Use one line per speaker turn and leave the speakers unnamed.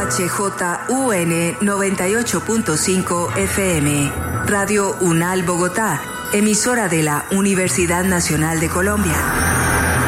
HJUN 98.5 FM, Radio UNAL Bogotá, emisora de la Universidad Nacional de Colombia.